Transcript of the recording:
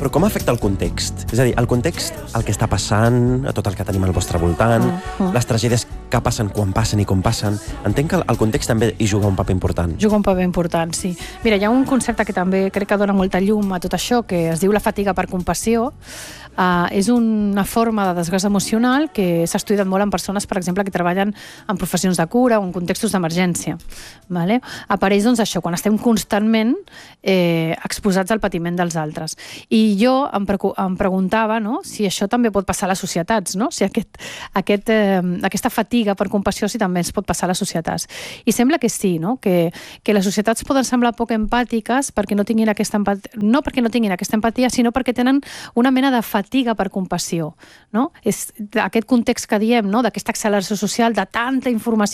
Però com afecta el context? És a dir, el context, el que està passant, a tot el que tenim al vostre voltant, les tragèdies que passen, quan passen i com passen. Entenc que el context també hi juga un paper important. Juga un paper important, sí. Mira, hi ha un concepte que també crec que dona molta llum a tot això, que es diu la fatiga per compassió. És una forma de desgast emocional que s'ha estudiat molt en persones, per exemple, que treballen en professions de cura o en contextos d'emergència. Vale? Apareix, doncs, això, quan estem constantment exposats al patiment dels altres. I jo em preguntava, no?, si això també pot passar a les societats, no? Si aquesta fatiga per compassió si també es pot passar a les societats. I sembla que sí, no?, que les societats poden semblar poc empàtiques perquè no tinguin aquesta empatia, no perquè no tinguin aquesta empatia, sinó perquè tenen una mena de fatiga per compassió, no? És aquest context que diem, no?, d'aquesta acceleració social, de tanta informació